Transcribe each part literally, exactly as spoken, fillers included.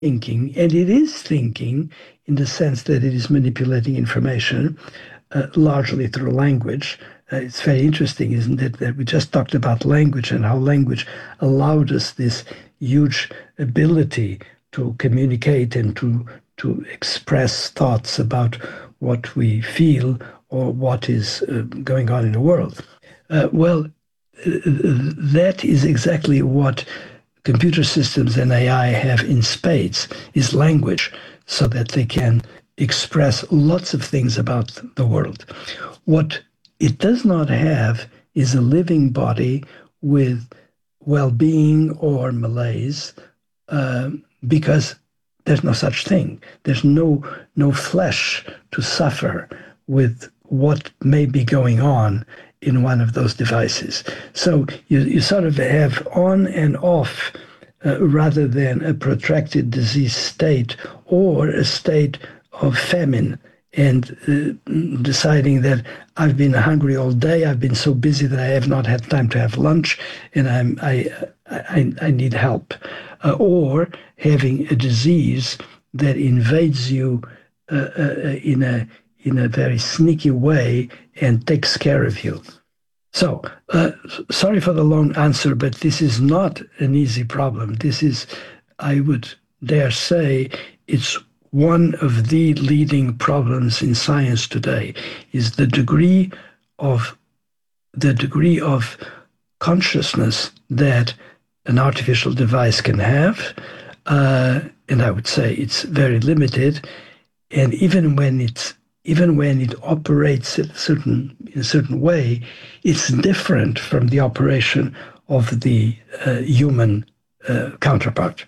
thinking, and it is thinking in the sense that it is manipulating information uh, largely through language. Uh, it's very interesting, isn't it, that we just talked about language and how language allowed us this huge ability to communicate and to to express thoughts about what we feel or what is uh, going on in the world. Uh, well, uh, that is exactly what computer systems and A I have in spades is language so that they can express lots of things about the world. What it does not have is a living body with well-being or malaise uh, because there's no such thing. There's no no flesh to suffer with what may be going on in one of those devices. So you, you sort of have on and off uh, rather than a protracted disease state or a state of famine and uh, deciding that I've been hungry all day, I've been so busy that I have not had time to have lunch, and I'm I I, I need help, uh, or having a disease that invades you uh, uh, in a in a very sneaky way and takes care of you. So, uh, sorry for the long answer, but this is not an easy problem. This is, I would dare say, it's one of the leading problems in science today, is the degree of the degree of consciousness that an artificial device can have. Uh, and I would say it's very limited. And even when it's even when it operates in a certain in a certain way, it's different from the operation of the uh, human uh, counterpart.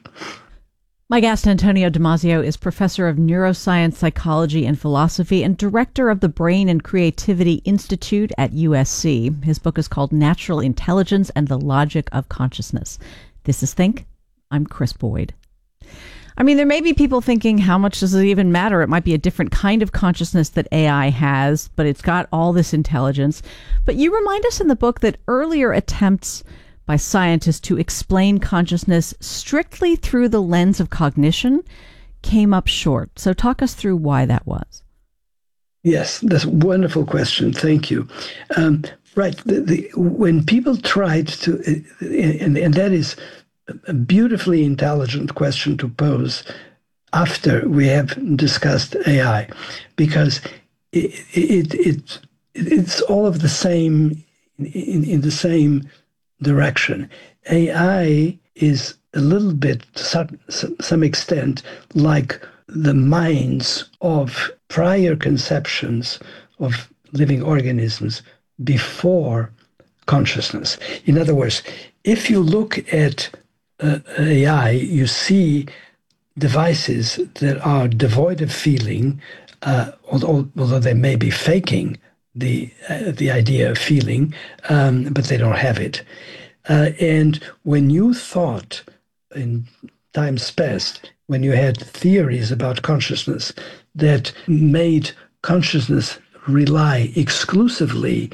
My guest, Antonio Damasio, is professor of neuroscience, psychology, and philosophy and director of the Brain and Creativity Institute at U S C. His book is called Natural Intelligence and the Logic of Consciousness. This is Think. I'm Chris Boyd. I mean, there may be people thinking, how much does it even matter? It might be a different kind of consciousness that A I has, but it's got all this intelligence. But you remind us in the book that earlier attempts by scientists to explain consciousness strictly through the lens of cognition came up short. So talk us through why that was. Yes, that's a wonderful question. Thank you. Um, right. The, the, when people tried to, and, and that is a beautifully intelligent question to pose after we have discussed A I, because it, it, it, it's all of the same, in, in the same direction. A I is a little bit, to some, some extent, like the minds of prior conceptions of living organisms before consciousness. In other words, if you look at uh, A I, you see devices that are devoid of feeling, uh, although, although they may be faking the uh, the idea of feeling, um, but they don't have it. Uh, and when you thought in times past, when you had theories about consciousness that made consciousness rely exclusively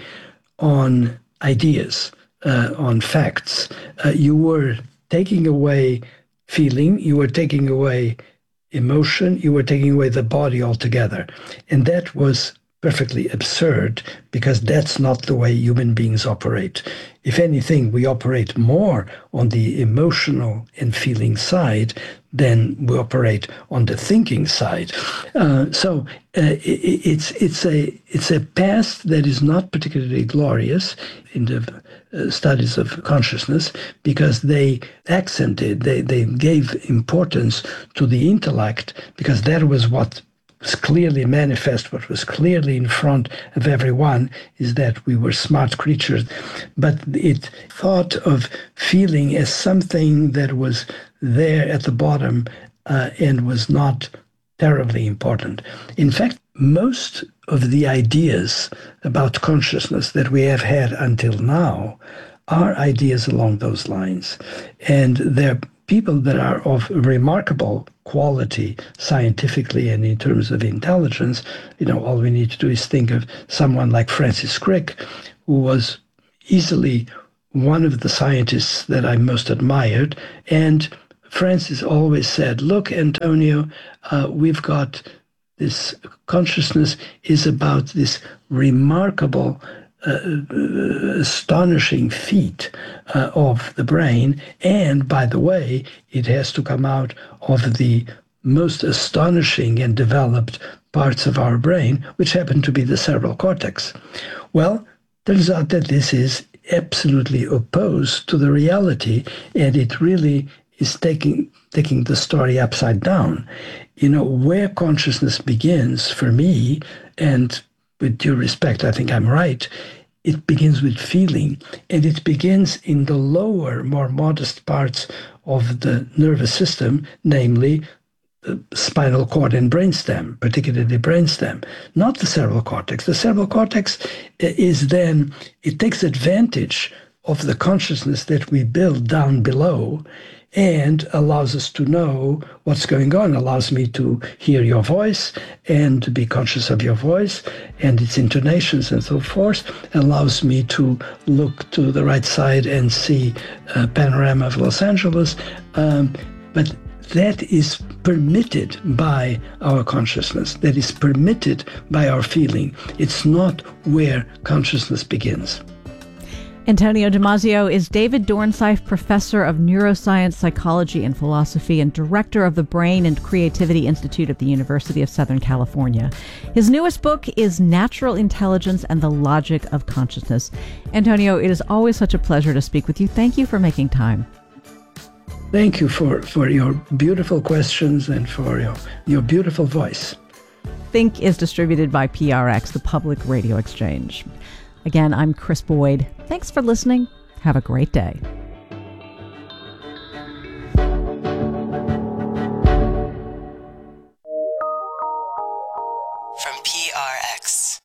on ideas, uh, on facts, uh, you were taking away feeling, you were taking away emotion, you were taking away the body altogether. And that was perfectly absurd, because that's not the way human beings operate. If anything, we operate more on the emotional and feeling side than we operate on the thinking side. Uh, so uh, it, it's it's a it's a past that is not particularly glorious in the uh, studies of consciousness, because they accented, they they gave importance to the intellect, because that was what was clearly manifest, what was clearly in front of everyone, is that we were smart creatures. But it thought of feeling as something that was there at the bottom uh, and was not terribly important. In fact, most of the ideas about consciousness that we have had until now are ideas along those lines. And they're people that are of remarkable quality scientifically and in terms of intelligence. You know, all we need to do is think of someone like Francis Crick, who was easily one of the scientists that I most admired, and Francis always said, look, Antonio, uh, we've got this consciousness is about this remarkable, uh, astonishing feat uh, of the brain. And by the way, it has to come out of the most astonishing and developed parts of our brain, which happen to be the cerebral cortex. Well, turns out that this is absolutely opposed to the reality, and it really is taking taking the story upside down. You know, where consciousness begins for me, and with due respect, I think I'm right, it begins with feeling, and it begins in the lower, more modest parts of the nervous system, namely the spinal cord and brainstem, particularly the brainstem, not the cerebral cortex. The cerebral cortex is then, it takes advantage of the consciousness that we build down below and allows us to know what's going on, allows me to hear your voice and to be conscious of your voice and its intonations and so forth, allows me to look to the right side and see a panorama of Los Angeles. Um, but that is permitted by our consciousness. That is permitted by our feeling. It's not where consciousness begins. Antonio Damasio is David Dornsife Professor of Neuroscience, Psychology, and Philosophy and Director of the Brain and Creativity Institute at the University of Southern California. His newest book is Natural Intelligence and the Logic of Consciousness. Antonio, it is always such a pleasure to speak with you. Thank you for making time. Thank you for, for your beautiful questions and for your, your beautiful voice. Think is distributed by P R X, the Public Radio Exchange. Again, I'm Chris Boyd. Thanks for listening. Have a great day. From P R X.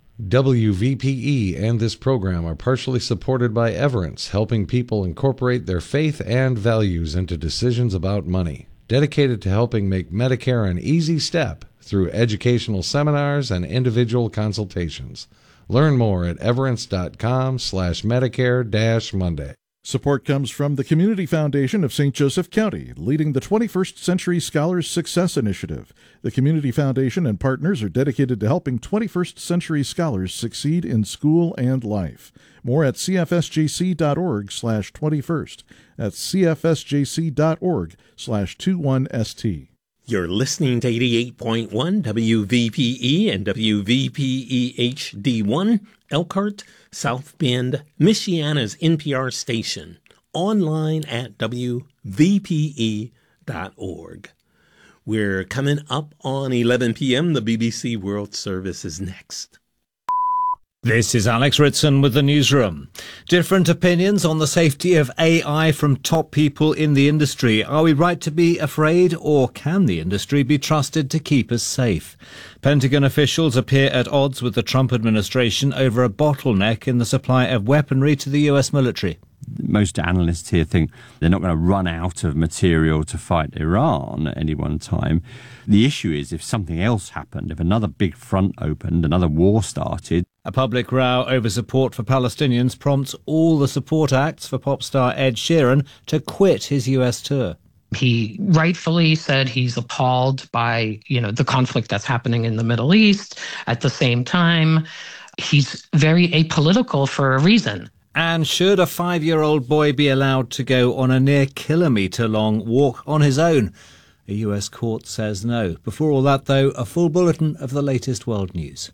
W V P E and this program are partially supported by Everence, helping people incorporate their faith and values into decisions about money. Dedicated to helping make Medicare an easy step through educational seminars and individual consultations. Learn more at everence.com slash Medicare dash Monday. Support comes from the Community Foundation of Saint Joseph County, leading the twenty-first Century Scholars Success Initiative. The Community Foundation and partners are dedicated to helping twenty-first century scholars succeed in school and life. More at cfsjc.org slash 21st. That's cfsjc.org slash 21st. You're listening to eighty-eight point one W V P E and W V P E H D one, Elkhart, South Bend, Michiana's N P R station. Online at w v p e dot org. We're coming up on eleven p.m. The B B C World Service is next. This is Alex Ritson with the newsroom. Different opinions on the safety of A I from top people in the industry. Are we right to be afraid, or can the industry be trusted to keep us safe? Pentagon officials appear at odds with the Trump administration over a bottleneck in the supply of weaponry to the U S military. Most analysts here think they're not going to run out of material to fight Iran at any one time. The issue is if something else happened, if another big front opened, another war started. A public row over support for Palestinians prompts all the support acts for pop star Ed Sheeran to quit his U S tour. He rightfully said he's appalled by, you know, the conflict that's happening in the Middle East. At the same time, he's very apolitical for a reason. And should a five-year-old boy be allowed to go on a near kilometre-long walk on his own? A U S court says no. Before all that, though, a full bulletin of the latest world news.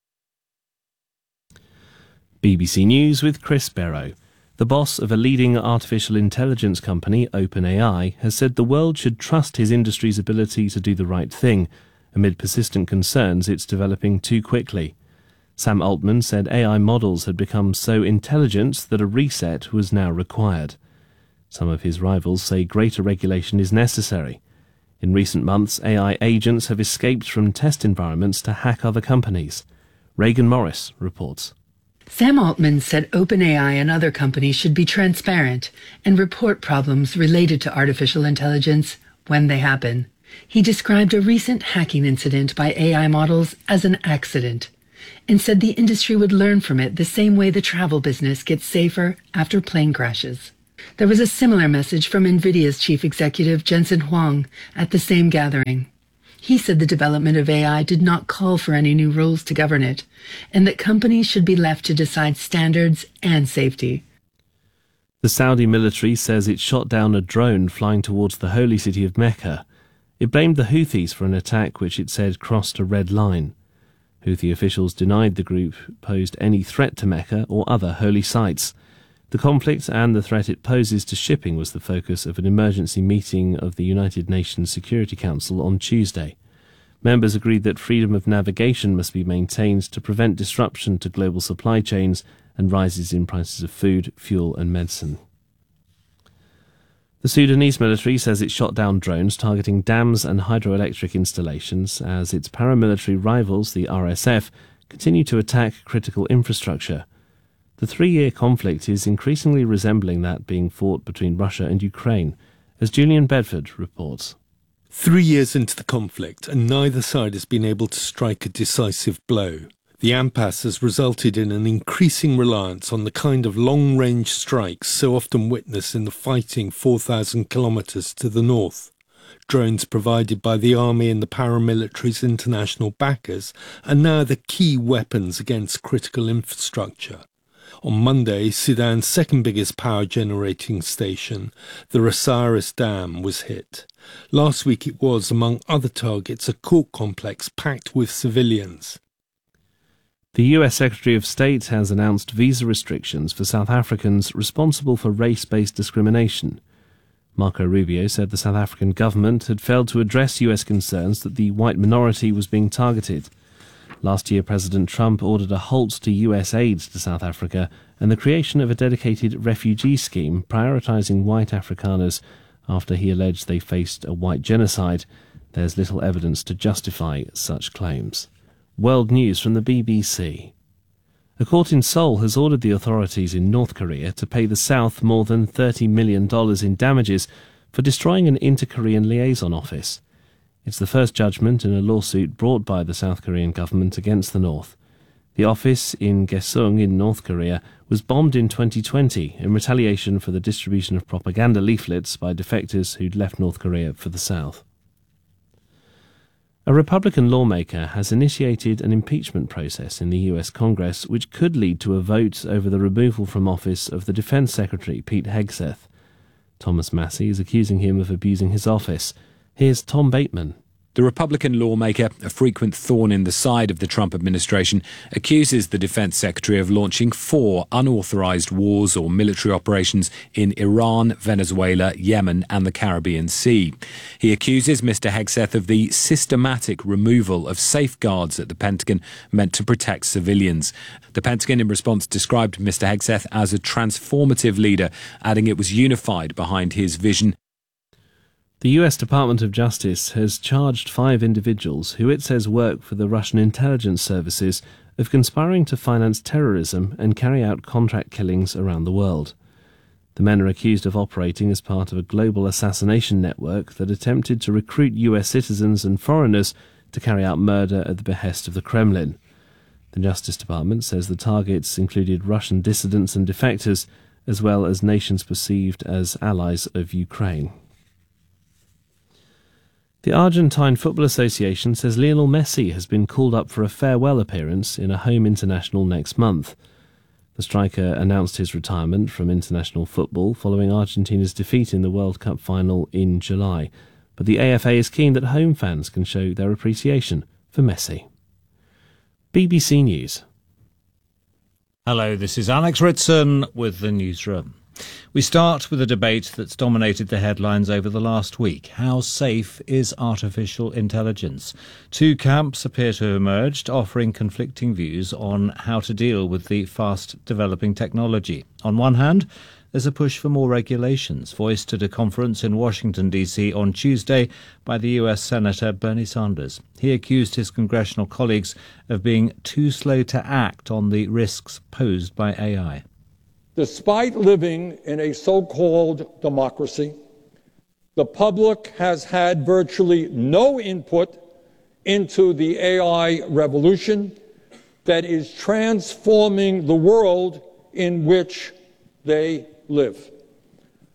B B C News with Chris Barrow. The boss of a leading artificial intelligence company, OpenAI, has said the world should trust his industry's ability to do the right thing, amid persistent concerns it's developing too quickly. Sam Altman said A I models had become so intelligent that a reset was now required. Some of his rivals say greater regulation is necessary. In recent months, A I agents have escaped from test environments to hack other companies. Reagan Morris reports. Sam Altman said OpenAI and other companies should be transparent and report problems related to artificial intelligence when they happen. He described a recent hacking incident by A I models as an accident and said the industry would learn from it the same way the travel business gets safer after plane crashes. There was a similar message from NVIDIA's chief executive, Jensen Huang, at the same gathering. He said the development of A I did not call for any new rules to govern it, and that companies should be left to decide standards and safety. The Saudi military says it shot down a drone flying towards the holy city of Mecca. It blamed the Houthis for an attack which it said crossed a red line. Houthi officials denied the group posed any threat to Mecca or other holy sites. The conflict and the threat it poses to shipping was the focus of an emergency meeting of the United Nations Security Council on Tuesday. Members agreed that freedom of navigation must be maintained to prevent disruption to global supply chains and rises in prices of food, fuel and medicine. The Sudanese military says it shot down drones targeting dams and hydroelectric installations as its paramilitary rivals, the R S F, continue to attack critical infrastructure. The three-year conflict is increasingly resembling that being fought between Russia and Ukraine, as Julian Bedford reports. Three years into the conflict, and neither side has been able to strike a decisive blow. The impasse has resulted in an increasing reliance on the kind of long-range strikes so often witnessed in the fighting four thousand kilometres to the north. Drones provided by the army and the paramilitary's international backers are now the key weapons against critical infrastructure. On Monday, Sudan's second biggest power generating station, the Rasaris Dam, was hit. Last week it was, among other targets, a court complex packed with civilians. The U S Secretary of State has announced visa restrictions for South Africans responsible for race-based discrimination. Marco Rubio said the South African government had failed to address U S concerns that the white minority was being targeted. Last year, President Trump ordered a halt to U S aid to South Africa and the creation of a dedicated refugee scheme prioritising white Afrikaners after he alleged they faced a white genocide. There's little evidence to justify such claims. World news from the B B C. A court in Seoul has ordered the authorities in North Korea to pay the South more than thirty million dollars in damages for destroying an inter-Korean liaison office. It's the first judgment in a lawsuit brought by the South Korean government against the North. The office in Gaesung in North Korea was bombed in twenty twenty in retaliation for the distribution of propaganda leaflets by defectors who'd left North Korea for the South. A Republican lawmaker has initiated an impeachment process in the U S Congress which could lead to a vote over the removal from office of the Defense Secretary Pete Hegseth. Thomas Massie is accusing him of abusing his office. Here's Tom Bateman. The Republican lawmaker, a frequent thorn in the side of the Trump administration, accuses the defense secretary of launching four unauthorized wars or military operations in Iran, Venezuela, Yemen and the Caribbean Sea. He accuses Mister Hegseth of the systematic removal of safeguards at the Pentagon meant to protect civilians. The Pentagon, in response, described Mister Hegseth as a transformative leader, adding it was unified behind his vision. The U S Department of Justice has charged five individuals who it says work for the Russian intelligence services of conspiring to finance terrorism and carry out contract killings around the world. The men are accused of operating as part of a global assassination network that attempted to recruit U S citizens and foreigners to carry out murder at the behest of the Kremlin. The Justice Department says the targets included Russian dissidents and defectors, as well as nations perceived as allies of Ukraine. The Argentine Football Association says Lionel Messi has been called up for a farewell appearance in a home international next month. The striker announced his retirement from international football following Argentina's defeat in the World Cup final in July, but the A F A is keen that home fans can show their appreciation for Messi. B B C News. Hello, this is Alex Ritson with the newsroom. We start with a debate that's dominated the headlines over the last week. How safe is artificial intelligence? Two camps appear to have emerged, offering conflicting views on how to deal with the fast-developing technology. On one hand, there's a push for more regulations, voiced at a conference in Washington, D C on Tuesday by the U S Senator Bernie Sanders. He accused his congressional colleagues of being too slow to act on the risks posed by A I. Despite living in a so-called democracy, the public has had virtually no input into the A I revolution that is transforming the world in which they live.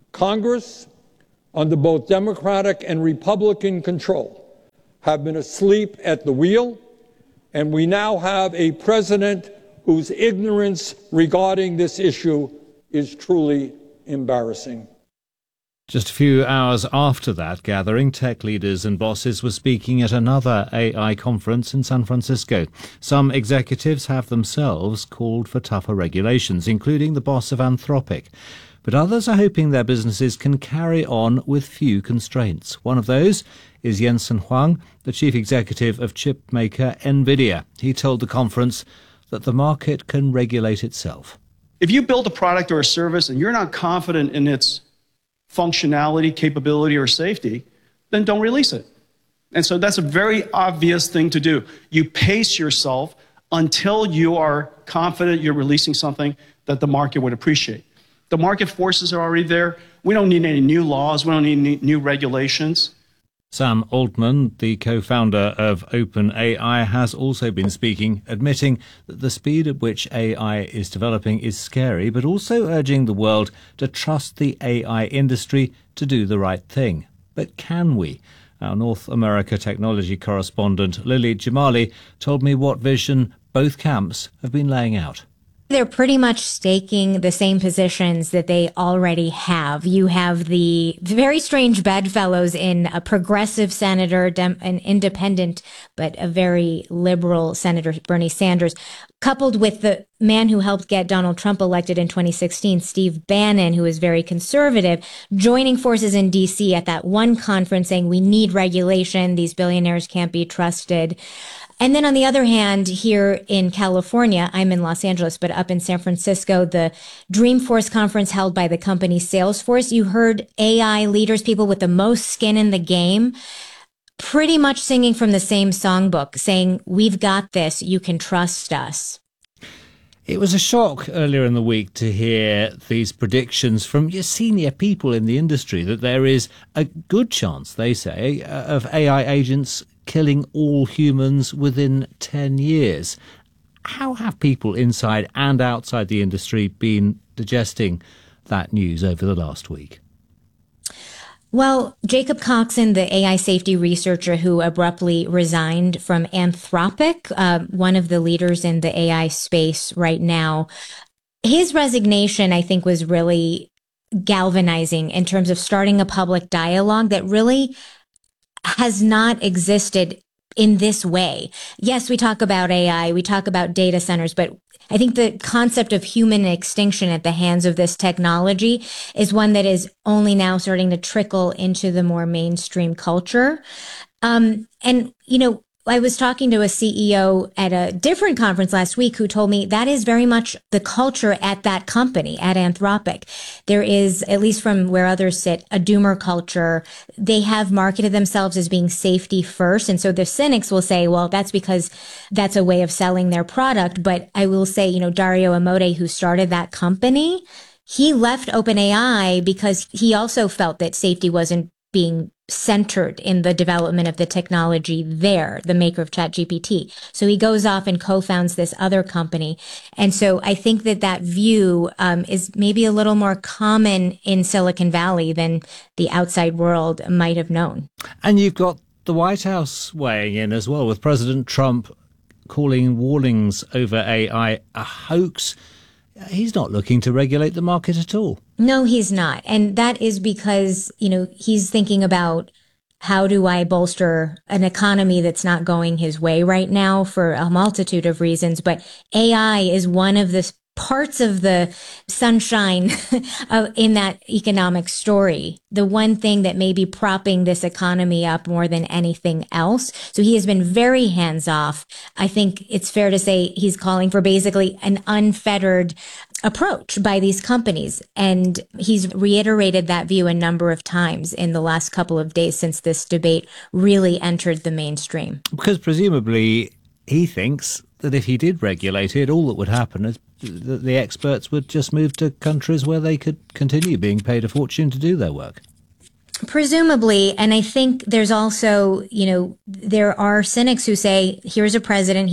Congress, under both Democratic and Republican control, have been asleep at the wheel, and we now have a president whose ignorance regarding this issue is truly embarrassing. Just a few hours after that gathering, tech leaders and bosses were speaking at another A I conference in San Francisco. Some executives have themselves called for tougher regulations, including the boss of Anthropic. But others are hoping their businesses can carry on with few constraints. One of those is Jensen Huang, the chief executive of chip maker NVIDIA. He told the conference that the market can regulate itself. If you build a product or a service and you're not confident in its functionality, capability, or safety, then don't release it. And so that's a very obvious thing to do. You pace yourself until you are confident you're releasing something that the market would appreciate. The market forces are already there. We don't need any new laws. We don't need any new regulations. Sam Altman, the co-founder of OpenAI, has also been speaking, admitting that the speed at which A I is developing is scary, but also urging the world to trust the A I industry to do the right thing. But can we? Our North America technology correspondent Lily Jamali told me what vision both camps have been laying out. They're pretty much staking the same positions that they already have. You have the very strange bedfellows in a progressive senator, Dem- an independent, but a very liberal Senator Bernie Sanders, coupled with the man who helped get Donald Trump elected in twenty sixteen, Steve Bannon, who is very conservative, joining forces in D C at that one conference saying we need regulation. These billionaires can't be trusted. And then on the other hand, here in California, I'm in Los Angeles, but up in San Francisco, the Dreamforce conference held by the company Salesforce, you heard A I leaders, people with the most skin in the game, pretty much singing from the same songbook, saying, we've got this, you can trust us. It was a shock earlier in the week to hear these predictions from your senior people in the industry that there is a good chance, they say, of A I agents killing all humans within ten years. How have people inside and outside the industry been digesting that news over the last week? Well, Jacob Coxon, the A I safety researcher who abruptly resigned from Anthropic, uh, one of the leaders in the A I space right now, his resignation, I think, was really galvanizing in terms of starting a public dialogue that really has not existed in this way. Yes, we talk about A I, we talk about data centers, but I think the concept of human extinction at the hands of this technology is one that is only now starting to trickle into the more mainstream culture. Um, and, you know, I was talking to a C E O at a different conference last week who told me that is very much the culture at that company, at Anthropic. There is, at least from where others sit, a doomer culture. They have marketed themselves as being safety first. And so the cynics will say, well, that's because that's a way of selling their product. But I will say, you know, Dario Amodei, who started that company, he left OpenAI because he also felt that safety wasn't being centered in the development of the technology there, the maker of ChatGPT. So he goes off and co-founds this other company. And so I think that that view um, is maybe a little more common in Silicon Valley than the outside world might have known. And you've got the White House weighing in as well, with President Trump calling warnings over A I a hoax. He's not looking to regulate the market at all. No, he's not. And that is because, you know, he's thinking about how do I bolster an economy that's not going his way right now for a multitude of reasons. But A I is one of the parts of the sunshine in that economic story. The one thing that may be propping this economy up more than anything else. So he has been very hands off. I think it's fair to say he's calling for basically an unfettered approach by these companies. And he's reiterated that view a number of times in the last couple of days since this debate really entered the mainstream. Because presumably he thinks that if he did regulate it, all that would happen is that the experts would just move to countries where they could continue being paid a fortune to do their work. Presumably, and I think there's also, you know, there are cynics who say, here's a president, he's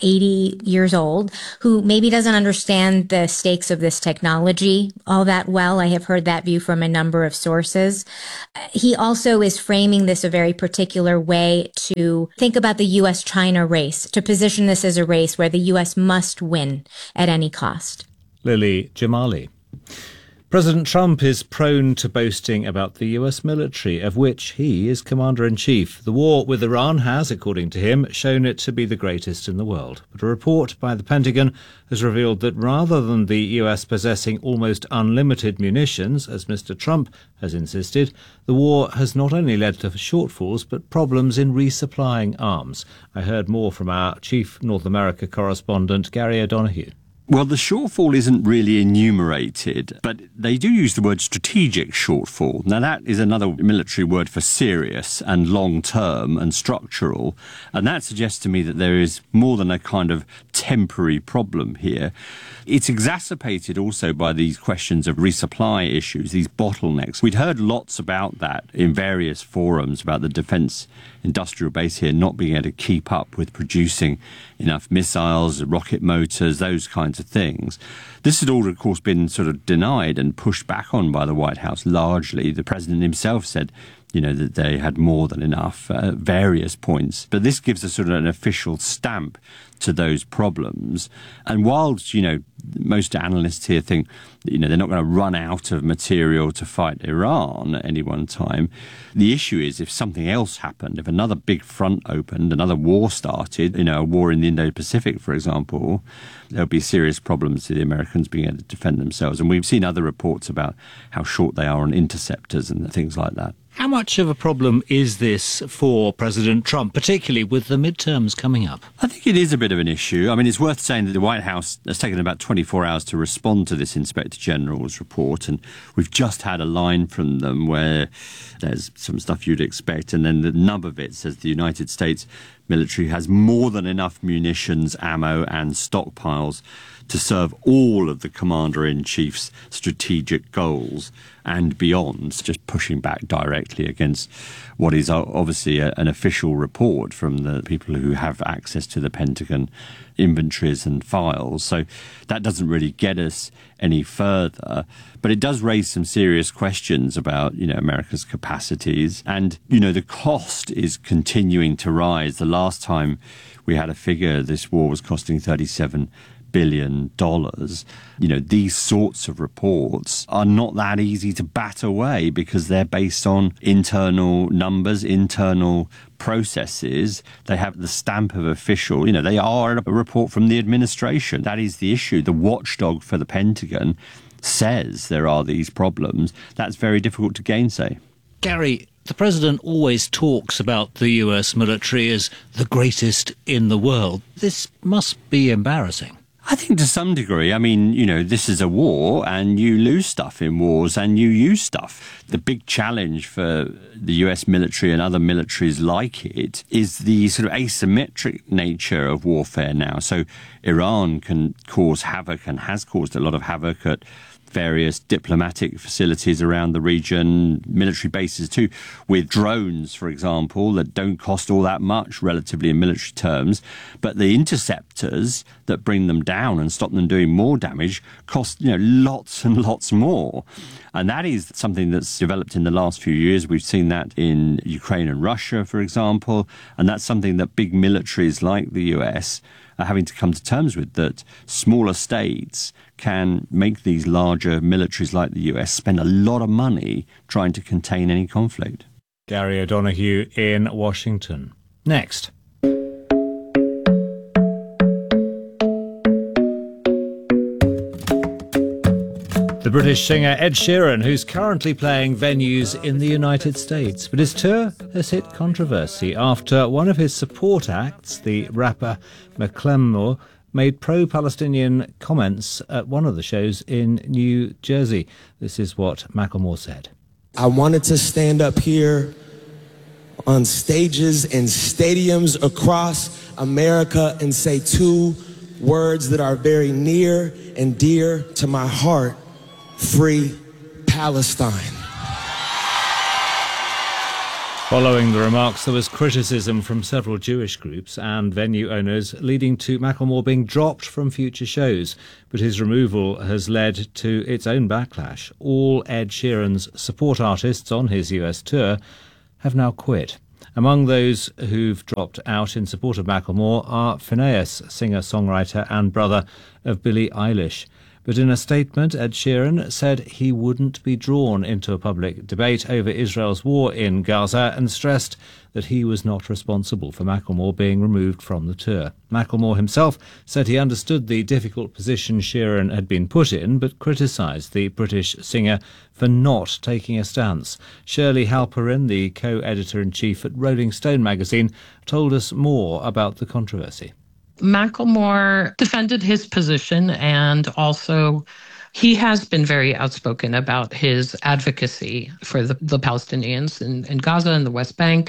eighty years old, who maybe doesn't understand the stakes of this technology all that well. I have heard that view from a number of sources. He also is framing this a very particular way to think about the U S China race, to position this as a race where the U S must win at any cost. Lily Jamali. President Trump is prone to boasting about the U S military, of which he is commander-in-chief. The war with Iran has, according to him, shown it to be the greatest in the world. But a report by the Pentagon has revealed that rather than the U S possessing almost unlimited munitions, as Mister Trump has insisted, the war has not only led to shortfalls, but problems in resupplying arms. I heard more from our chief North America correspondent, Gary O'Donoghue. Well, the shortfall isn't really enumerated, but they do use the word strategic shortfall. Now, that is another military word for serious and long-term and structural, and that suggests to me that there is more than a kind of temporary problem here. It's exacerbated also by these questions of resupply issues, these bottlenecks. We'd heard lots about that in various forums, about the defence industrial base here not being able to keep up with producing enough missiles, rocket motors, those kinds of things. This had all, of course, been sort of denied and pushed back on by the White House largely. The president himself said, you know, that they had more than enough at various points. But this gives a sort of an official stamp to those problems. And whilst, you know, most analysts here think, you know, they're not going to run out of material to fight Iran at any one time, the issue is if something else happened, if another big front opened, another war started, you know, a war in the Indo-Pacific, for example, there'll be serious problems to the Americans being able to defend themselves. And we've seen other reports about how short they are on interceptors and things like that. How much of a problem is this for President Trump, particularly with the midterms coming up? I think it is a bit of an issue. I mean, it's worth saying that the White House has taken about twenty-four hours to respond to this Inspector General's report, and we've just had a line from them where there's some stuff you'd expect, and then the nub of it says the United States military has more than enough munitions, ammo, and stockpiles to serve all of the Commander-in-Chief's strategic goals and beyond, just pushing back directly against what is obviously a, an official report from the people who have access to the Pentagon inventories and files. So that doesn't really get us any further, but it does raise some serious questions about, you know, America's capacities. And, you know, the cost is continuing to rise. The last time we had a figure, this war was costing thirty-seven billion dollars. You know, these sorts of reports are not that easy to bat away because they're based on internal numbers, internal processes. They have the stamp of official. You know, they are a report from the administration. That is the issue. The watchdog for the Pentagon says there are these problems. That's very difficult to gainsay. Gary, the president always talks about the U S military as the greatest in the world. This must be embarrassing. I think to some degree. I mean, you know, this is a war and you lose stuff in wars and you use stuff. The big challenge for the U S military and other militaries like it is the sort of asymmetric nature of warfare now. So Iran can cause havoc and has caused a lot of havoc at various diplomatic facilities around the region, military bases too, with drones, for example, that don't cost all that much relatively in military terms. But the interceptors that bring them down and stop them doing more damage cost, you know, lots and lots more. And that is something that's developed in the last few years. We've seen that in Ukraine and Russia, for example. And that's something that big militaries like the U S are having to come to terms with, that smaller states can make these larger militaries like the U S spend a lot of money trying to contain any conflict. Gary O'Donoghue in Washington. Next. The British singer Ed Sheeran, who's currently playing venues in the United States. But his tour has hit controversy after one of his support acts, the rapper Macklemore, made pro-Palestinian comments at one of the shows in New Jersey. This is what Macklemore said. I wanted to stand up here on stages and stadiums across America and say two words that are very near and dear to my heart. Free Palestine. Following the remarks, there was criticism from several Jewish groups and venue owners, leading to Macklemore being dropped from future shows. But his removal has led to its own backlash. All Ed Sheeran's support artists on his U S tour have now quit. Among those who've dropped out in support of Macklemore are Phineas, singer-songwriter and brother of Billie Eilish. But in a statement, Ed Sheeran said he wouldn't be drawn into a public debate over Israel's war in Gaza and stressed that he was not responsible for Macklemore being removed from the tour. Macklemore himself said he understood the difficult position Sheeran had been put in, but criticised the British singer for not taking a stance. Shirley Halperin, the co-editor-in-chief at Rolling Stone magazine, told us more about the controversy. Macklemore defended his position, and also he has been very outspoken about his advocacy for the, the Palestinians in, in Gaza and the West Bank.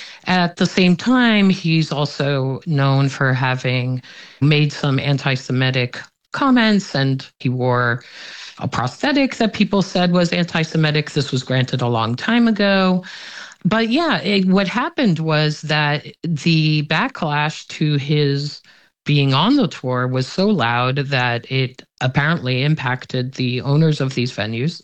At the same time, he's also known for having made some anti-Semitic comments, and he wore a prosthetic that people said was anti-Semitic. This was granted a long time ago. But yeah, it, what happened was that the backlash to his being on the tour was so loud that it apparently impacted the owners of these venues,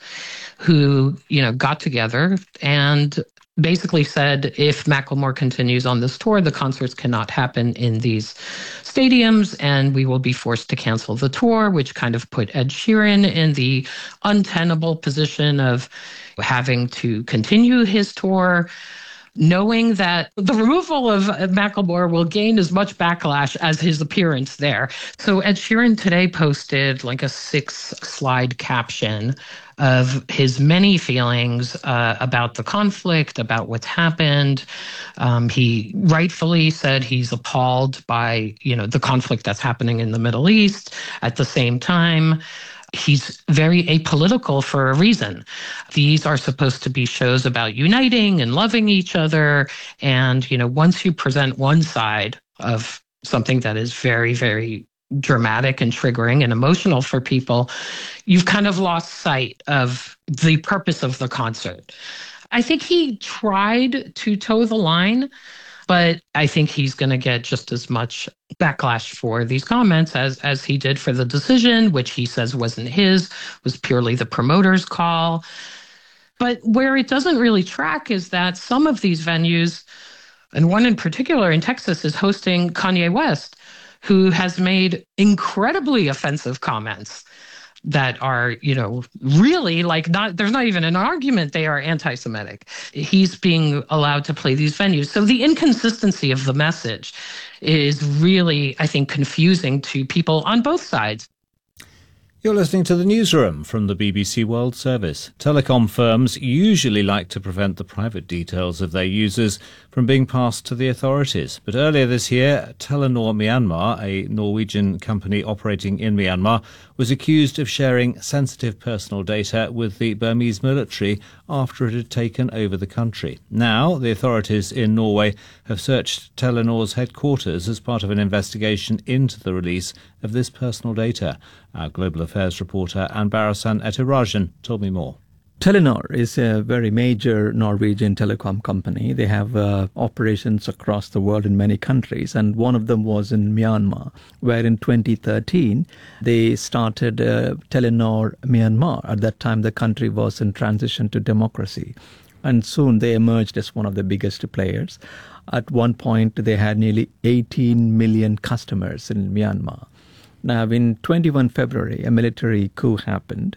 who, you know, got together and basically said, if Macklemore continues on this tour, the concerts cannot happen in these stadiums and we will be forced to cancel the tour, which kind of put Ed Sheeran in the untenable position of having to continue his tour, knowing that the removal of Macklemore will gain as much backlash as his appearance there. So Ed Sheeran today posted like a six-slide caption of his many feelings uh, about the conflict, about what's happened. Um, he rightfully said he's appalled by, you know, the conflict that's happening in the Middle East. At the same time, he's very apolitical for a reason. These are supposed to be shows about uniting and loving each other. And, you know, once you present one side of something that is very, very dramatic and triggering and emotional for people, you've kind of lost sight of the purpose of the concert. I think he tried to toe the line, but I think he's going to get just as much backlash for these comments as, as he did for the decision, which he says wasn't his, was purely the promoter's call. But where it doesn't really track is that some of these venues, and one in particular in Texas, is hosting Kanye West, who has made incredibly offensive comments that are, you know, really like not, there's not even an argument they are anti-Semitic. He's being allowed to play these venues. So the inconsistency of the message is really, I think, confusing to people on both sides. You're listening to The Newsroom from the B B C World Service. Telecom firms usually like to prevent the private details of their users from being passed to the authorities. But earlier this year, Telenor Myanmar, a Norwegian company operating in Myanmar, was accused of sharing sensitive personal data with the Burmese military after it had taken over the country. Now, the authorities in Norway have searched Telenor's headquarters as part of an investigation into the release of this personal data. Our global affairs reporter Anbarasan Etirajan told me more. Telenor is a very major Norwegian telecom company. They have uh, operations across the world in many countries, and one of them was in Myanmar, where in twenty thirteen they started uh, Telenor Myanmar. At that time, the country was in transition to democracy, and soon they emerged as one of the biggest players. At one point, they had nearly eighteen million customers in Myanmar. Now, in twenty-first of February, a military coup happened.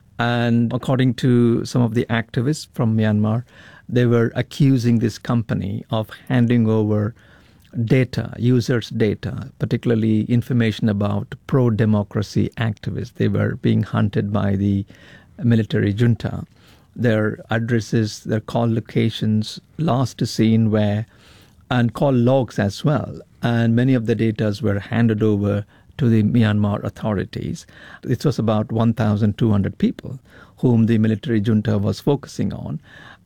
And according to some of the activists from Myanmar, they were accusing this company of handing over data, users' data, particularly information about pro-democracy activists. They were being hunted by the military junta. Their addresses, their call locations, last seen where, and call logs as well. And many of the data were handed over to the Myanmar authorities. It was about one thousand two hundred people whom the military junta was focusing on.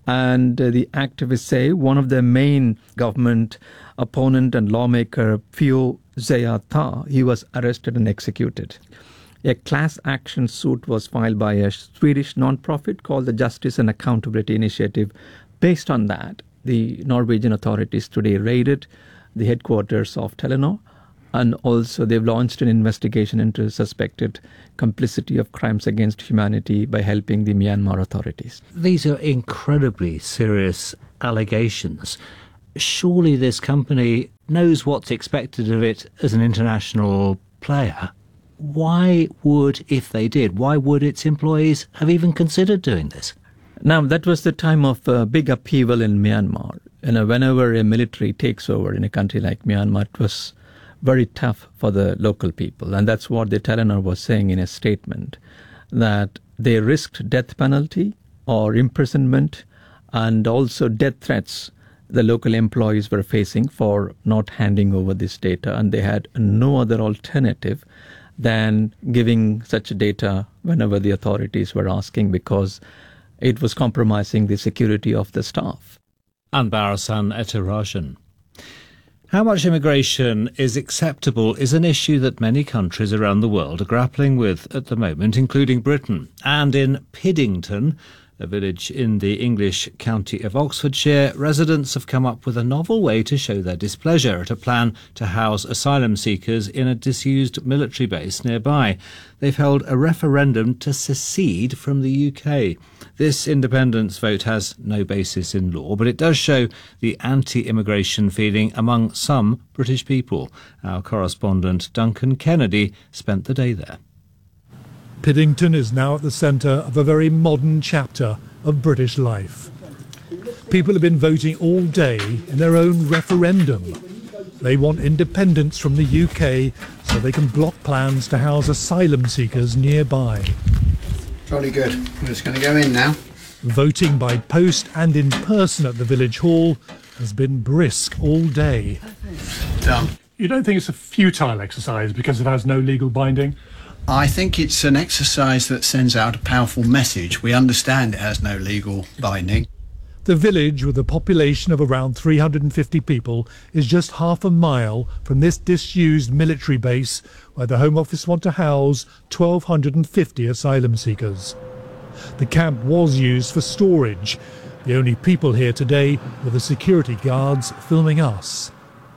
And uh, the activists say one of their main government opponent and lawmaker, Pheu Zayatha, he was arrested and executed. A class action suit was filed by a Swedish non-profit called the Justice and Accountability Initiative. Based on that, The Norwegian authorities today raided the headquarters of Telenor, and also they've launched an investigation into suspected complicity of crimes against humanity by helping the Myanmar authorities. These are incredibly serious allegations. Surely this company knows what's expected of it as an international player. Why would, if they did, why would its employees have even considered doing this? Now, that was the time of uh, big upheaval in Myanmar. You know, whenever a military takes over in a country like Myanmar, it was very tough for the local people. And that's what the Telenor was saying in a statement, that they risked death penalty or imprisonment and also death threats the local employees were facing for not handing over this data. And they had no other alternative than giving such data whenever the authorities were asking, because it was compromising the security of the staff. Anbarasan Etirajan. How much immigration is acceptable is an issue that many countries around the world are grappling with at the moment, including Britain. And in Piddington, a village in the English county of Oxfordshire, residents have come up with a novel way to show their displeasure at a plan to house asylum seekers in a disused military base nearby. They've held a referendum to secede from the U K. This independence vote has no basis in law, but it does show the anti-immigration feeling among some British people. Our correspondent Duncan Kennedy spent the day there. Piddington is now at the centre of a very modern chapter of British life. People have been voting all day in their own referendum. They want independence from the U K so they can block plans to house asylum seekers nearby. Jolly good. We're just going to go in now. Voting by post and in person at the village hall has been brisk all day. Done. You don't think it's a futile exercise because it has no legal binding? I think it's an exercise that sends out a powerful message. We understand it has no legal binding. The village, with a population of around three hundred fifty people, is just half a mile from this disused military base where the Home Office want to house one thousand two hundred fifty asylum seekers. The camp was used for storage. The only people here today were the security guards filming us.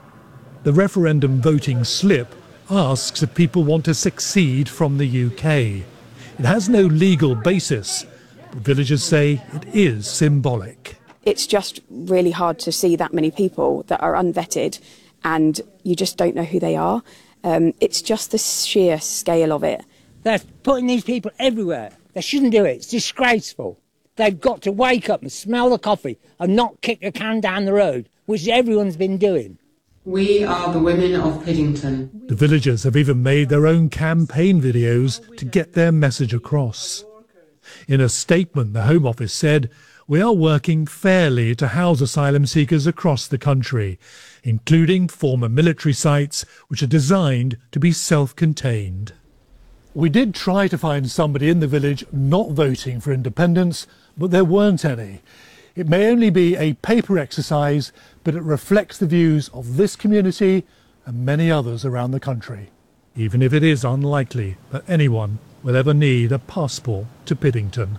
The referendum voting slip asks if people want to secede from the U K. It has no legal basis, but villagers say it is symbolic. It's just really hard to see that many people that are unvetted and you just don't know who they are. Um, it's just the sheer scale of it. They're putting these people everywhere. They shouldn't do it. It's disgraceful. They've got to wake up and smell the coffee and not kick a can down the road, which everyone's been doing. We are the women of Piddington. The villagers have even made their own campaign videos to get their message across. In a statement, the Home Office said, "We are working fairly to house asylum seekers across the country, including former military sites which are designed to be self-contained." We did try to find somebody in the village not voting for independence, but there weren't any. It may only be a paper exercise, but it reflects the views of this community and many others around the country, even if it is unlikely that anyone will ever need a passport to Piddington.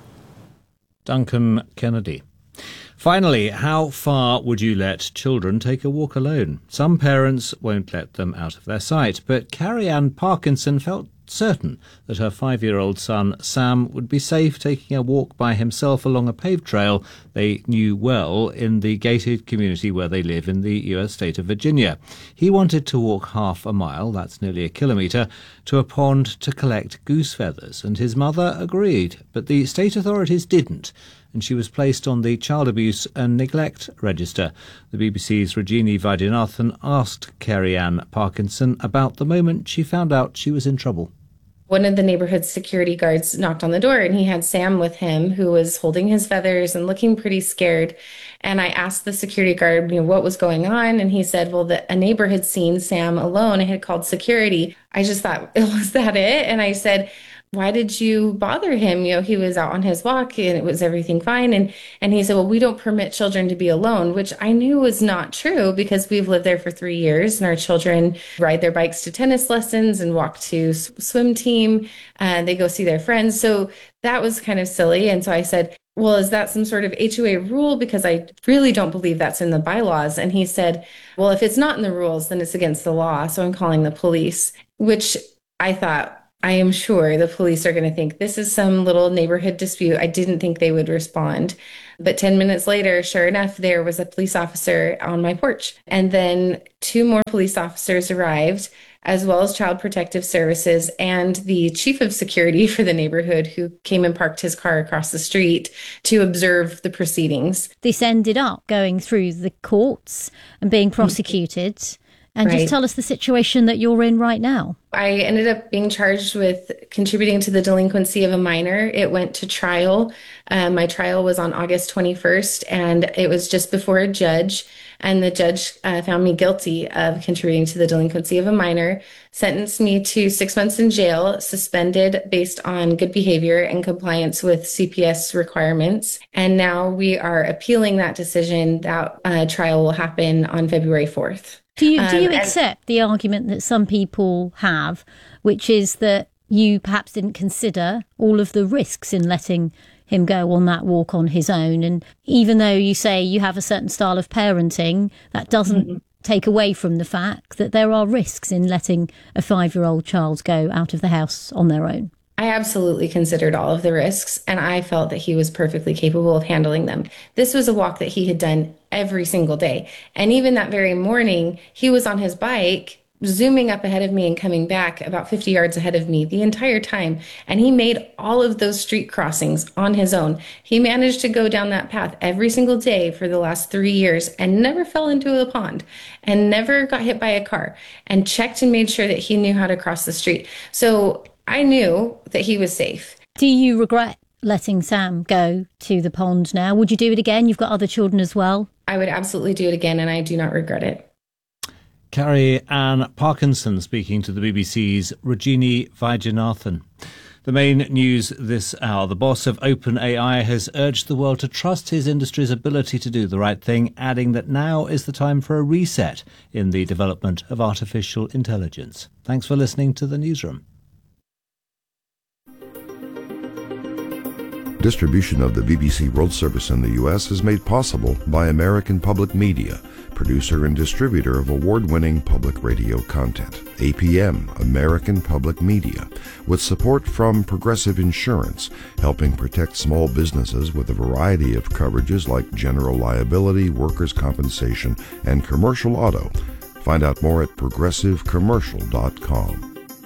Duncan Kennedy. Finally, how far would you let children take a walk alone? Some parents won't let them out of their sight, but Carrie Ann Parkinson felt certain that her five-year-old son Sam would be safe taking a walk by himself along a paved trail they knew well in the gated community where they live in the U S state of Virginia. He wanted to walk half a mile, that's nearly a kilometre, to a pond to collect goose feathers, and his mother agreed, but the state authorities didn't, and she was placed on the Child Abuse and Neglect Register. The B B C's Rajini Vaidyanathan asked Carrie Ann Parkinson about the moment she found out she was in trouble. One of the neighborhood security guards knocked on the door and he had Sam with him, who was holding his feathers and looking pretty scared. And I asked the security guard, you know, what was going on? And he said, well, the, a neighbor had seen Sam alone and had called security. I just thought, was that it? And I said, why did you bother him? You know, he was out on his walk and it was everything fine. And, and he said, well, we don't permit children to be alone, which I knew was not true because we've lived there for three years and our children ride their bikes to tennis lessons and walk to s- swim team and they go see their friends. So that was kind of silly. And so I said, well, is that some sort of H O A rule? Because I really don't believe that's in the bylaws. And he said, well, if it's not in the rules, then it's against the law. So I'm calling the police, which I thought, I am sure the police are going to think this is some little neighborhood dispute. I didn't think they would respond. But ten minutes later, sure enough, there was a police officer on my porch. And then two more police officers arrived, as well as Child Protective Services and the chief of security for the neighborhood, who came and parked his car across the street to observe the proceedings. This ended up going through the courts and being prosecuted. And Right. just tell us the situation that you're in right now. I ended up being charged with contributing to the delinquency of a minor. It went to trial. Um, my trial was on August twenty-first, and it was just before a judge. And the judge uh, found me guilty of contributing to the delinquency of a minor, sentenced me to six months in jail, suspended based on good behavior and compliance with C P S requirements. And now we are appealing that decision. That uh, trial will happen on February fourth. Do you, do you Um, and- accept the argument that some people have, which is that you perhaps didn't consider all of the risks in letting him go on that walk on his own? And even though you say you have a certain style of parenting, that doesn't Mm-hmm. take away from the fact that there are risks in letting a five-year-old child go out of the house on their own. I absolutely considered all of the risks, and I felt that he was perfectly capable of handling them. This was a walk that he had done every single day. And even that very morning, he was on his bike, zooming up ahead of me and coming back about fifty yards ahead of me the entire time. And he made all of those street crossings on his own. He managed to go down that path every single day for the last three years and never fell into a pond and never got hit by a car, and checked and made sure that he knew how to cross the street. So I knew that he was safe. Do you regret letting Sam go to the pond now? Would you do it again? You've got other children as well. I would absolutely do it again, and I do not regret it. Carrie Ann Parkinson speaking to the B B C's Rajini Vaidyanathan. The main news this hour. The boss of OpenAI has urged the world to trust his industry's ability to do the right thing, adding that now is the time for a reset in the development of artificial intelligence. Thanks for listening to the Newsroom. Distribution of the B B C World Service in the U S is made possible by American Public Media, producer and distributor of award-winning public radio content. A P M, American Public Media, with support from Progressive Insurance, helping protect small businesses with a variety of coverages like general liability, workers' compensation, and commercial auto. Find out more at progressive commercial dot com.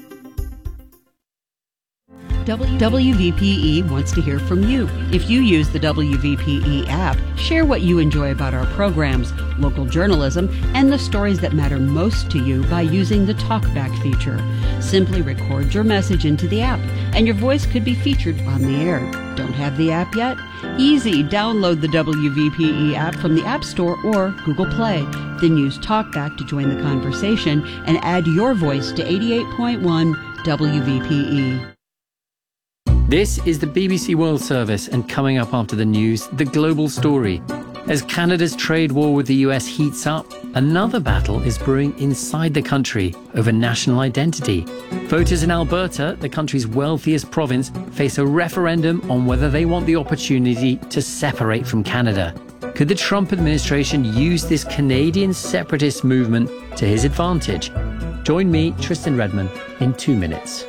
W V P E wants to hear from you. If you use the W V P E app, share what you enjoy about our programs, local journalism, and the stories that matter most to you by using the TalkBack feature. Simply record your message into the app, and your voice could be featured on the air. Don't have the app yet? Easy. Download the W V P E app from the App Store or Google Play. Then use TalkBack to join the conversation and add your voice to eighty-eight point one W V P E. This is the B B C World Service, and coming up after the news, the global story. As Canada's trade war with the U S heats up, another battle is brewing inside the country over national identity. Voters in Alberta, the country's wealthiest province, face a referendum on whether they want the opportunity to separate from Canada. Could the Trump administration use this Canadian separatist movement to his advantage? Join me, Tristan Redman, in two minutes.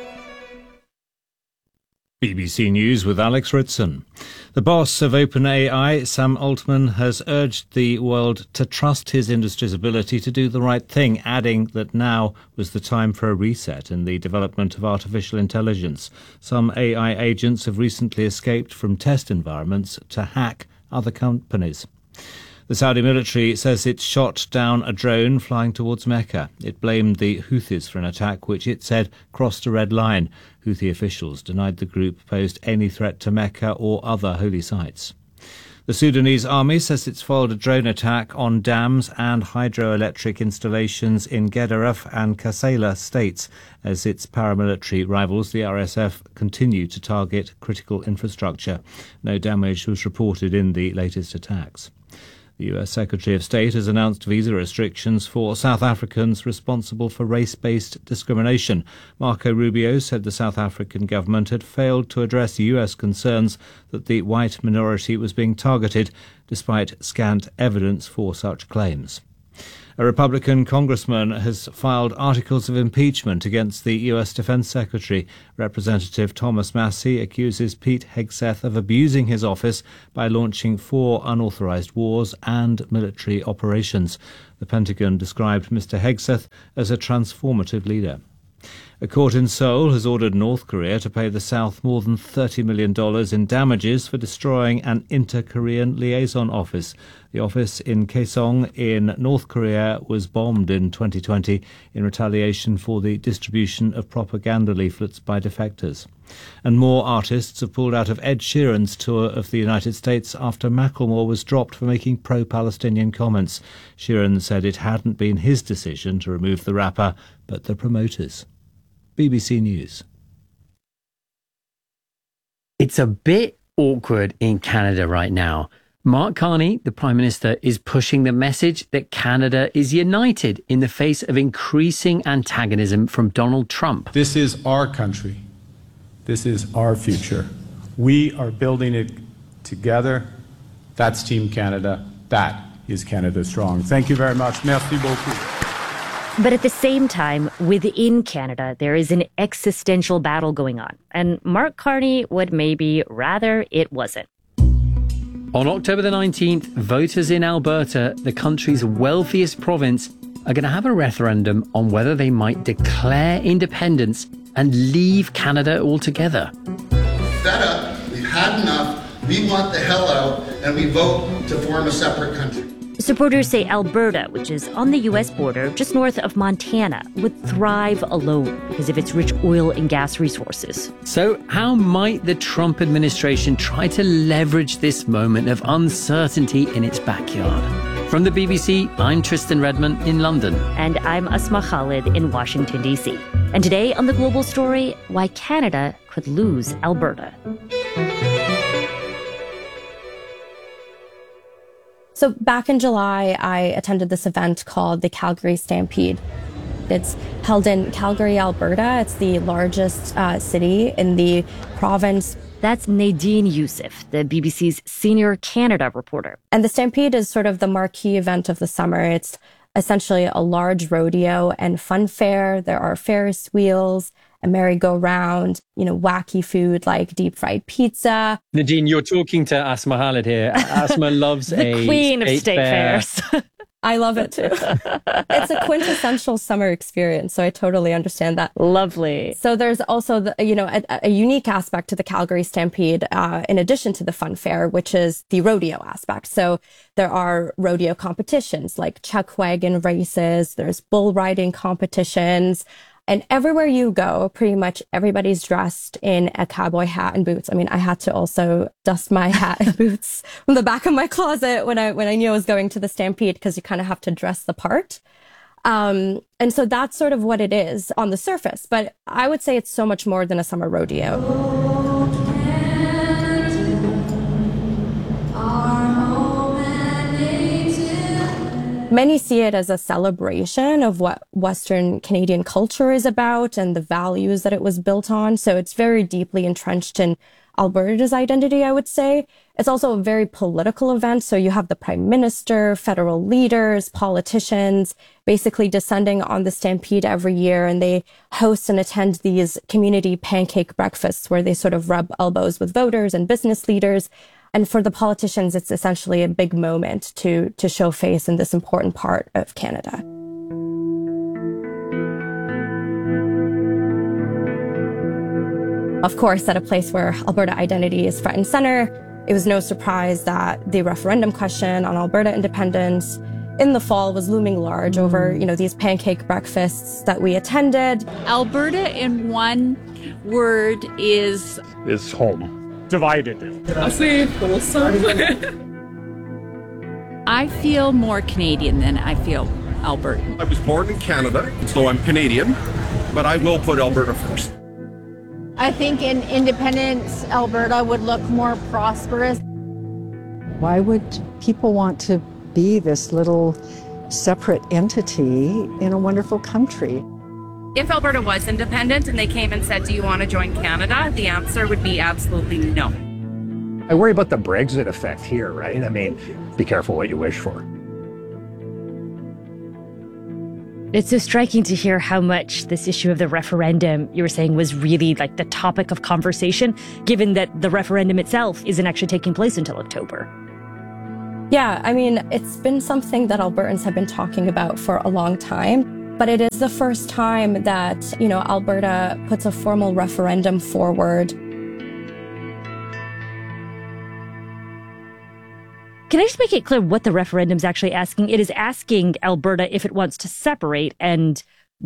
B B C News with Alex Ritson. The boss of OpenAI, Sam Altman, has urged the world to trust his industry's ability to do the right thing, adding that now was the time for a reset in the development of artificial intelligence. Some A I agents have recently escaped from test environments to hack other companies. The Saudi military says it shot down a drone flying towards Mecca. It blamed the Houthis for an attack which it said crossed a red line. Houthi officials denied the group posed any threat to Mecca or other holy sites. The Sudanese army says it's foiled a drone attack on dams and hydroelectric installations in Gedaref and Kassala states as its paramilitary rivals, the R S F, continue to target critical infrastructure. No damage was reported in the latest attacks. The U S Secretary of State has announced visa restrictions for South Africans responsible for race-based discrimination. Marco Rubio said the South African government had failed to address U S concerns that the white minority was being targeted, despite scant evidence for such claims. A Republican congressman has filed articles of impeachment against the U S Defense Secretary. Representative Thomas Massie accuses Pete Hegseth of abusing his office by launching four unauthorized wars and military operations. The Pentagon described Mister Hegseth as a transformative leader. A court in Seoul has ordered North Korea to pay the South more than thirty million dollars in damages for destroying an inter-Korean liaison office. The office in Kaesong in North Korea was bombed in twenty twenty in retaliation for the distribution of propaganda leaflets by defectors. And more artists have pulled out of Ed Sheeran's tour of the United States after Macklemore was dropped for making pro-Palestinian comments. Sheeran said it hadn't been his decision to remove the rapper, but the promoters. B B C News. It's a bit awkward in Canada right now. Mark Carney, the Prime Minister, is pushing the message that Canada is united in the face of increasing antagonism from Donald Trump. This is our country. This is our future. We are building it together. That's Team Canada. That is Canada Strong. Thank you very much. Merci beaucoup. But at the same time, within Canada, there is an existential battle going on. And Mark Carney would maybe rather it wasn't. On October the nineteenth, voters in Alberta, the country's wealthiest province, are going to have a referendum on whether they might declare independence and leave Canada altogether. Fed up, we've had enough, we want the hell out, and we vote to form a separate country. Supporters say Alberta, which is on the U S border just north of Montana, would thrive alone because of its rich oil and gas resources. So how might the Trump administration try to leverage this moment of uncertainty in its backyard? From the B B C, I'm Tristan Redman in London. And I'm Asma Khalid in Washington, D C. And today on The Global Story, why Canada could lose Alberta. So back in July, I attended this event called the Calgary Stampede. It's held in Calgary, Alberta. It's the largest uh, city in the province. That's Nadine Youssef, the B B C's senior Canada reporter. And the Stampede is sort of the marquee event of the summer. It's essentially a large rodeo and fun fair. There are Ferris wheels, a merry-go-round, you know, wacky food like deep-fried pizza. Nadine, you're talking to Asma Khalid here. Asma loves the a queen state of state fair. fairs. I love it too. It's a quintessential summer experience, so I totally understand that. Lovely. So there's also, the, you know, a, a unique aspect to the Calgary Stampede, uh, in addition to the fun fair, which is the rodeo aspect. So there are rodeo competitions like chuck wagon races. There's bull riding competitions. And everywhere you go, pretty much everybody's dressed in a cowboy hat and boots. I mean, I had to also dust my hat and boots from the back of my closet when I when I knew I was going to the Stampede, because you kind of have to dress the part. Um, and so that's sort of what it is on the surface. But I would say it's so much more than a summer rodeo. Many see it as a celebration of what Western Canadian culture is about and the values that it was built on. So it's very deeply entrenched in Alberta's identity, I would say. It's also a very political event. So you have the Prime Minister, federal leaders, politicians, basically descending on the Stampede every year. And they host and attend these community pancake breakfasts where they sort of rub elbows with voters and business leaders. And for the politicians, it's essentially a big moment to, to show face in this important part of Canada. Of course, at a place where Alberta identity is front and center, it was no surprise that the referendum question on Alberta independence in the fall was looming large over, you know, these pancake breakfasts that we attended. Alberta, in one word, is... is home. Divided. I'll say wholesome. I feel more Canadian than I feel Albertan. I was born in Canada, so I'm Canadian, but I will put Alberta first. I think in independence, Alberta would look more prosperous. Why would people want to be this little separate entity in a wonderful country. If Alberta was independent and they came and said, do you want to join Canada? The answer would be absolutely no. I worry about the Brexit effect here, right? I mean, be careful what you wish for. It's so striking to hear how much this issue of the referendum, you were saying, was really like the topic of conversation, given that the referendum itself isn't actually taking place until October. Yeah, I mean, it's been something that Albertans have been talking about for a long time, but it is the first time that, you know, Alberta puts a formal referendum forward. Can I just make it clear what the referendum's actually asking? It is asking Alberta if it wants to separate and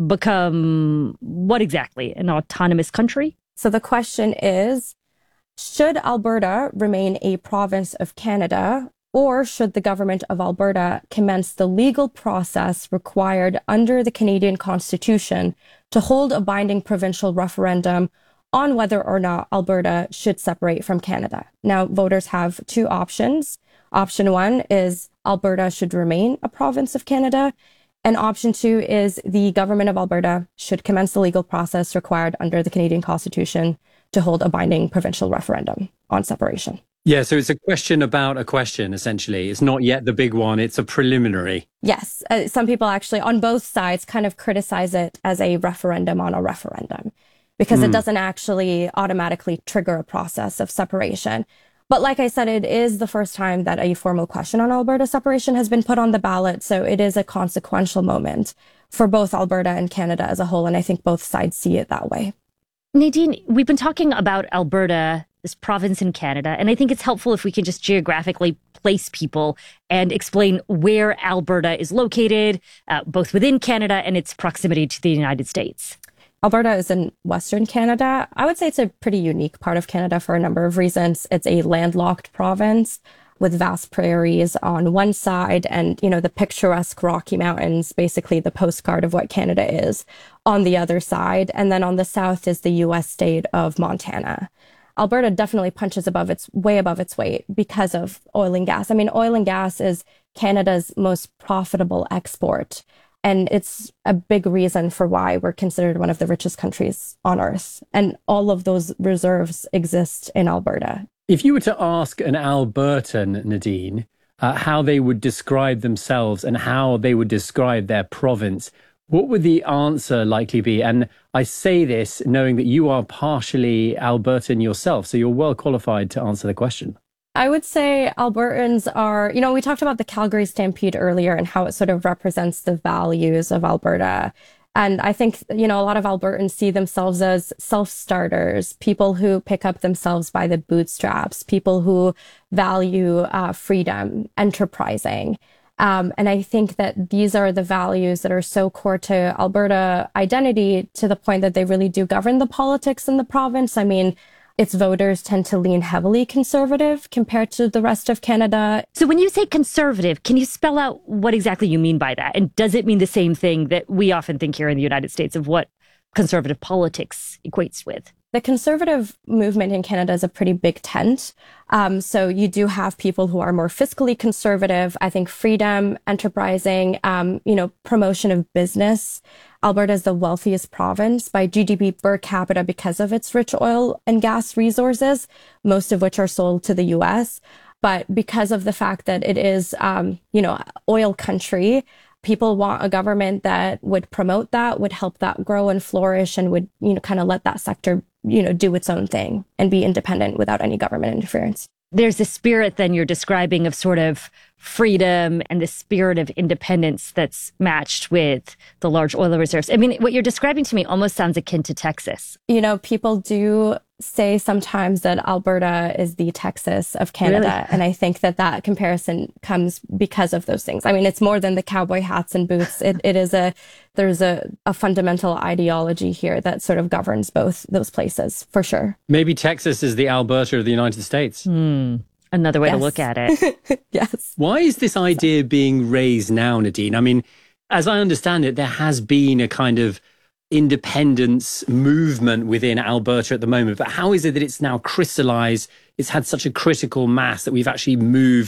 become what exactly? An autonomous country? So the question is, should Alberta remain a province of Canada, or should the government of Alberta commence the legal process required under the Canadian Constitution to hold a binding provincial referendum on whether or not Alberta should separate from Canada? Now, voters have two options. Option one is Alberta should remain a province of Canada. And option two is the government of Alberta should commence the legal process required under the Canadian Constitution to hold a binding provincial referendum on separation. Yeah, so it's a question about a question, essentially. It's not yet the big one. It's a preliminary. Yes. Uh, some people actually on both sides kind of criticize it as a referendum on a referendum because mm. it doesn't actually automatically trigger a process of separation. But like I said, it is the first time that a formal question on Alberta separation has been put on the ballot. So it is a consequential moment for both Alberta and Canada as a whole. And I think both sides see it that way. Nadine, we've been talking about Alberta, this province in Canada, and I think it's helpful if we can just geographically place people and explain where Alberta is located, uh, both within Canada and its proximity to the United States. Alberta is in Western Canada. I would say it's a pretty unique part of Canada for a number of reasons. It's a landlocked province with vast prairies on one side and, you know, the picturesque Rocky Mountains, basically the postcard of what Canada is, on the other side. And then on the south is the U S state of Montana. Alberta definitely punches above its way above its weight because of oil and gas. I mean, oil and gas is Canada's most profitable export. And it's a big reason for why we're considered one of the richest countries on earth. And all of those reserves exist in Alberta. If you were to ask an Albertan, Nadine, uh, how they would describe themselves and how they would describe their province, what would the answer likely be? And I say this knowing that you are partially Albertan yourself, so you're well qualified to answer the question. I would say Albertans are, you know, we talked about the Calgary Stampede earlier and how it sort of represents the values of Alberta. And I think, you know, a lot of Albertans see themselves as self-starters, people who pick up themselves by the bootstraps, people who value uh, freedom, enterprising. Um, and I think that these are the values that are so core to Alberta identity to the point that they really do govern the politics in the province. I mean, its voters tend to lean heavily conservative compared to the rest of Canada. So when you say conservative, can you spell out what exactly you mean by that? And does it mean the same thing that we often think here in the United States of what conservative politics equates with? The conservative movement in Canada is a pretty big tent. Um, so you do have people who are more fiscally conservative. I think freedom, enterprising, um, you know, promotion of business. Alberta is the wealthiest province by G D P per capita because of its rich oil and gas resources, most of which are sold to the U S. But because of the fact that it is, um, you know, oil country, people want a government that would promote that, would help that grow and flourish, and would, you know, kind of let that sector, you know, do its own thing and be independent without any government interference. There's a spirit then you're describing of sort of freedom and the spirit of independence that's matched with the large oil reserves. I mean, what you're describing to me almost sounds akin to Texas. You know, people do say sometimes that Alberta is the Texas of Canada. Really? And I think that that comparison comes because of those things. I mean, it's more than the cowboy hats and boots. It, it is a, there's a, a fundamental ideology here that sort of governs both those places, for sure. Maybe Texas is the Alberta of the United States. Hmm. Another way Yes. to look at it. Yes. Why is this idea being raised now, Nadine? I mean, as I understand it, there has been a kind of independence movement within Alberta at the moment. But how is it that it's now crystallized? It's had such a critical mass that we've actually moved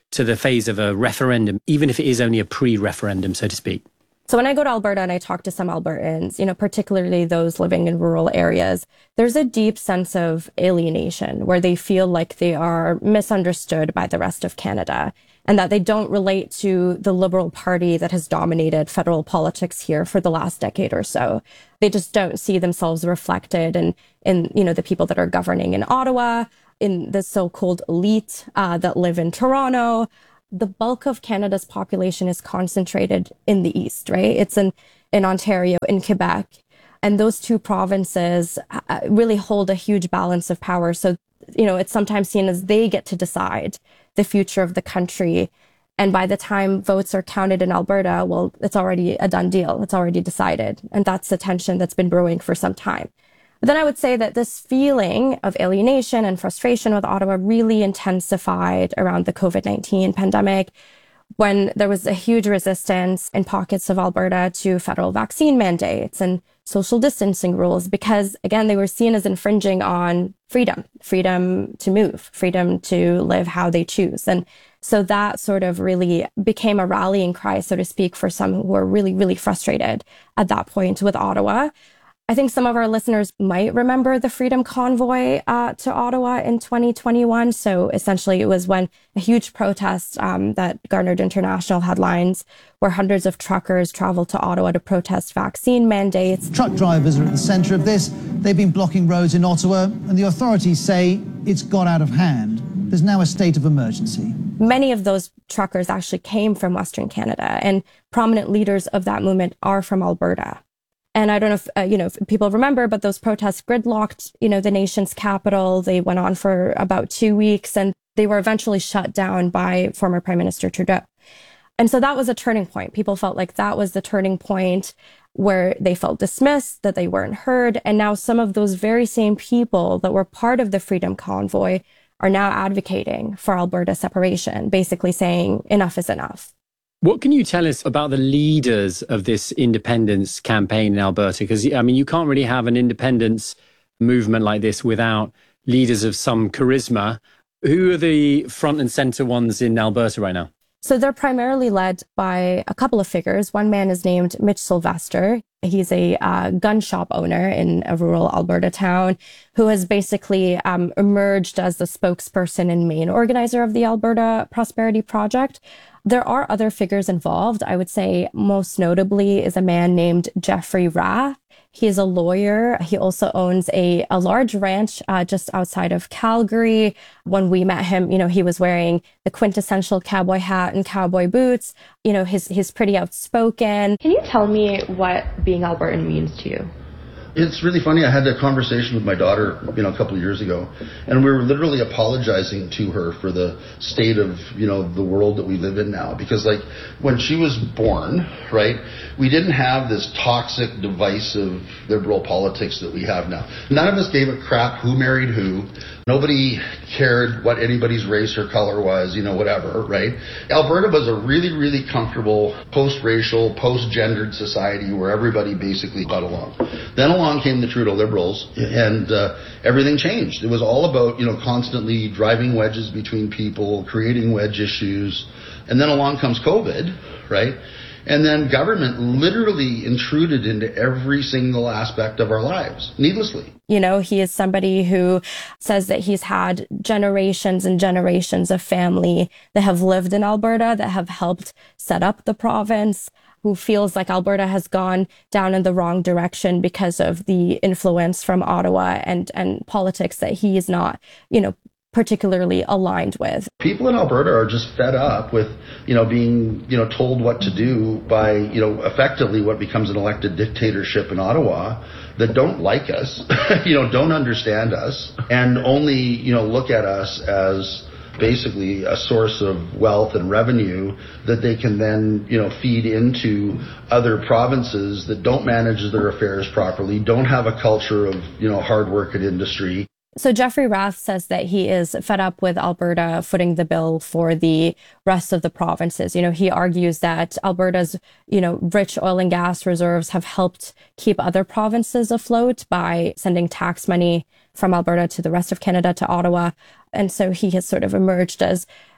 to the phase of a referendum, even if it is only a pre-referendum, so to speak? So when I go to Alberta and I talk to some Albertans, you know, particularly those living in rural areas, there's a deep sense of alienation where they feel like they are misunderstood by the rest of Canada and that they don't relate to the Liberal Party that has dominated federal politics here for the last decade or so. They just don't see themselves reflected in, in you know, the people that are governing in Ottawa, in the so-called elite uh, that live in Toronto. The bulk of Canada's population is concentrated in the east, right? It's in, in Ontario, in Quebec. And those two provinces uh, really hold a huge balance of power. So, you know, it's sometimes seen as they get to decide the future of the country. And by the time votes are counted in Alberta, well, it's already a done deal. It's already decided. And that's the tension that's been brewing for some time. But then I would say that this feeling of alienation and frustration with Ottawa really intensified around the COVID nineteen pandemic, when there was a huge resistance in pockets of Alberta to federal vaccine mandates and social distancing rules, because, again, they were seen as infringing on freedom, freedom to move, freedom to live how they choose. And so that sort of really became a rallying cry, so to speak, for some who were really, really frustrated at that point with Ottawa. I think some of our listeners might remember the Freedom Convoy uh, to Ottawa in twenty twenty-one. So essentially, it was when a huge protest um, that garnered international headlines, where hundreds of truckers traveled to Ottawa to protest vaccine mandates. Truck drivers are at the centre of this. They've been blocking roads in Ottawa, and the authorities say it's got out of hand. There's now a state of emergency. Many of those truckers actually came from Western Canada, and prominent leaders of that movement are from Alberta. And I don't know if, uh, you know, if people remember, but those protests gridlocked, you know, the nation's capital. They went on for about two weeks and they were eventually shut down by former Prime Minister Trudeau. And so that was a turning point. People felt like that was the turning point where they felt dismissed, that they weren't heard. And now some of those very same people that were part of the Freedom Convoy are now advocating for Alberta separation, basically saying enough is enough. What can you tell us about the leaders of this independence campaign in Alberta? Because, I mean, you can't really have an independence movement like this without leaders of some charisma. Who are the front and center ones in Alberta right now? So they're primarily led by a couple of figures. One man is named Mitch Sylvester. He's a uh, gun shop owner in a rural Alberta town who has basically um, emerged as the spokesperson and main organizer of the Alberta Prosperity Project. There are other figures involved. I would say most notably is a man named Jeffrey Rath. He is a lawyer. He also owns a, a large ranch uh, just outside of Calgary. When we met him, you know, he was wearing the quintessential cowboy hat and cowboy boots. You know, he's, he's pretty outspoken. Can you tell me what being Albertan means to you? It's really funny. I had a conversation with my daughter, you know, a couple of years ago, and we were literally apologizing to her for the state of, you know, the world that we live in now. Because, like, when she was born, right, we didn't have this toxic, divisive, liberal politics that we have now. None of us gave a crap who married who. Nobody cared what anybody's race or color was, you know, whatever, right? Alberta was a really, really comfortable post-racial, post-gendered society where everybody basically got along. Then along came the Trudeau Liberals, and uh, everything changed. It was all about, you know, constantly driving wedges between people, creating wedge issues. And then along comes COVID, right? And then government literally intruded into every single aspect of our lives, needlessly. You know, he is somebody who says that he's had generations and generations of family that have lived in Alberta, that have helped set up the province, who feels like Alberta has gone down in the wrong direction because of the influence from Ottawa and, and politics that he is not, you know, particularly aligned with. People in Alberta are just fed up with, you know, being, you know, told what to do by, you know, effectively what becomes an elected dictatorship in Ottawa that don't like us, you know, don't understand us, and only, you know, look at us as basically a source of wealth and revenue that they can then, you know, feed into other provinces that don't manage their affairs properly, don't have a culture of, you know, hard work and industry. So Jeffrey Rath says that he is fed up with Alberta footing the bill for the rest of the provinces. You know, he argues that Alberta's, you know, rich oil and gas reserves have helped keep other provinces afloat by sending tax money from Alberta to the rest of Canada, to Ottawa. And so he has sort of emerged as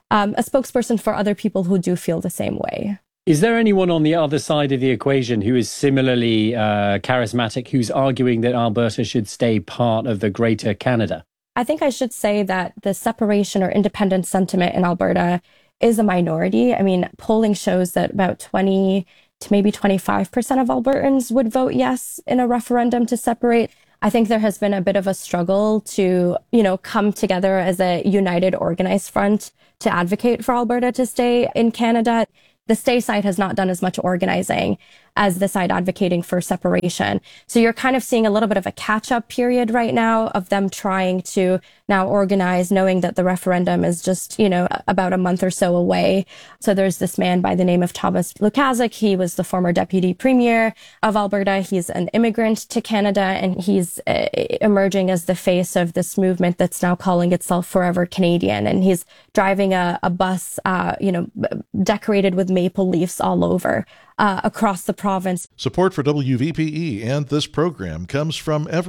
um, a spokesperson for other people who do feel the same way. Is there anyone on the other side of the equation who is similarly uh, charismatic, who's arguing that Alberta should stay part of the Greater Canada? I think I should say that the separation or independence sentiment in Alberta is a minority. I mean, polling shows that about twenty to maybe twenty-five percent of Albertans would vote yes in a referendum to separate. I think there has been a bit of a struggle to, you know, come together as a united, organized front to advocate for Alberta to stay in Canada. The stay side has not done as much organizing as the side advocating for separation. So you're kind of seeing a little bit of a catch-up period right now of them trying to now organize, knowing that the referendum is just, you know, about a month or so away. So there's this man by the name of Thomas Lukaszuk. He was the former deputy premier of Alberta. He's an immigrant to Canada, and he's uh, emerging as the face of this movement that's now calling itself Forever Canadian. And he's driving a, a bus, uh, you know, decorated with maple leaves all over uh, across the province. Support for W V P E and this program comes from Ever